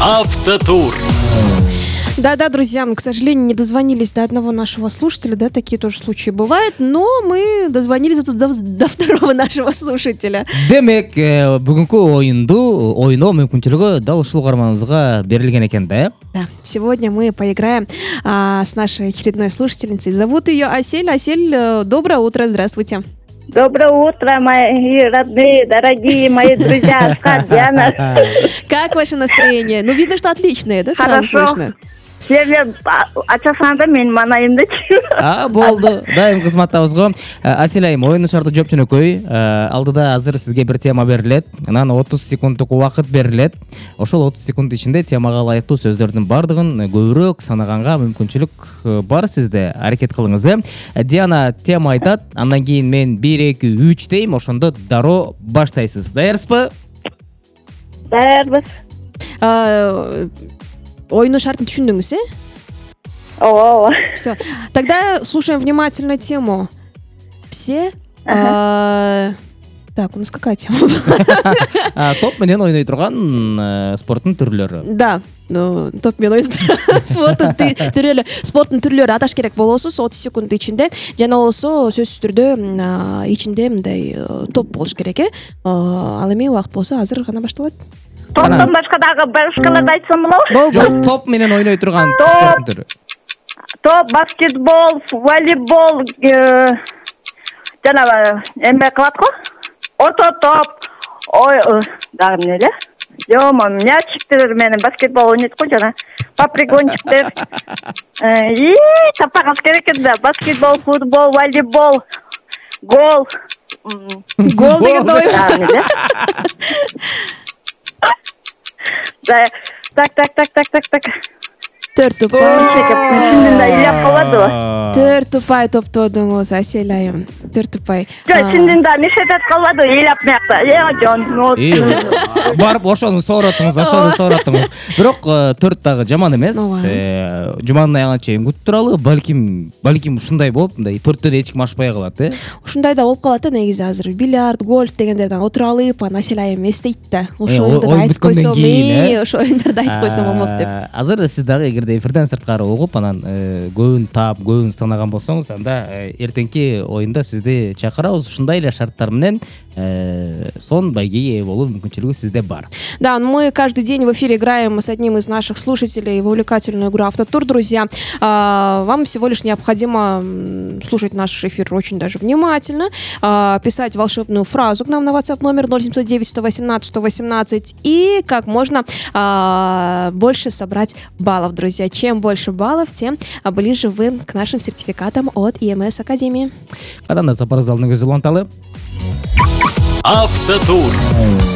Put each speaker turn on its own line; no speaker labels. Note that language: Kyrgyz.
Автотур.
Да, друзья, мы, к сожалению, не дозвонились до одного нашего слушателя, да, такие тоже случаи бывают, но мы дозвонились до второго нашего слушателя.
Демек, бүгүнкү ойноо мүмкүнчүлүгү дал ушул угарманыбызга берилген экен да?
Да, сегодня мы поиграем с нашей очередной слушательницей. Зовут ее Асель. Асель, доброе утро, здравствуйте.
Доброе утро, мои родные, дорогие мои друзья, Диана.
Как ваше настроение? Ну, видно, что отличное, да, сразу слышно?
Себеп ачасаңда мен манайымдычы.
Болду. Дайым кызматтабыз го. Асель айым, оюндун шарты жооп жөнөкөй. Алдыда азыр сизге бир тема берилет. Анан 30 секунддук убакыт берилет. Ошол 30 секунд ичинде темага ылайыктуу сөздөрдүн бардыгын көбүрөөк санаганга мүмкүнчүлүк бар сизде. Аракет кылыңыз. Диана тема айтат. Андан кийин мен 1 2 3 дейм. Ошондо дароо баштайсыз. Даярсызбы?
Даярбыз.
Ойынның шартын түшүндүңүз,
Ооба.
Все. Тогда слушаем внимательно тему. Все. Так, у нас какая тема была?
Топ менен ойной турган спорттун түрлөрү.
Да, топ менен ойной турган спорттун түрлөрү. Спорттун түрлөрү аташ керек болосуз 30 секунд ичинде. Жана болсо сөзсүз түрдө ичинде мындай топ болуш керек, Ал эми убакыт болсо азыр гана башталат.
Топтон башка дагы башкаларды айтсам болобу?
Жок, топ менен ойной турган спорттун түрү.
Топ, баскетбол, волейбол, жанагы эме кылат го? Ото топ. Ой, дагы эмне эле? Жомо, мячиктер менен баскетбол ойнойт го жана. Попригончиктер. Таппаган керек экен да. Баскетбол, футбол, волейбол, гол.
Гол деген ой.
Так.
Төрт упай топтодуңуз, Асель айым. 4 упай.
Чындын да мешетет калбады, ыйлап мякта. Жон.
Барып ошону сораттыңыз. Бирок 4 дагы жаман эмес. Жуманын аягына чейин күтүп туралы, балким ушундай болуп, мындай 4төн эч ким ашпай калат, Ушундай
да болуп калат негизи азыр. Бильярд, гольф дегендерден отура алып, Асель айым эстейт да. Ошо оюндарда айтып койсом, ошо оюндарда айтып койсом болмок деп.
Азыр сиз дагы эгерде эфирден сырткары угуп, анан көбүн таап, көбүн санаган болсоңуз, анда эртеңки оюнда сизди чакырабыз. Ушундай эле шарттар менен сон байгеге ээ болуу мүмкүнчүлүгү сизде бар.
Да, мы каждый день в эфире играем с одним из наших слушателей в увлекательную игру «Автотур», друзья. Вам всего лишь необходимо слушать наш эфир очень даже внимательно, писать волшебную фразу к нам на WhatsApp номер 0709 118 118 и как можно больше собрать баллов, друзья. Чем больше баллов, тем ближе вы к нашим сертификатам от ИМС Академии.
Каданда сапар залының көзі лонталы.
Автотур.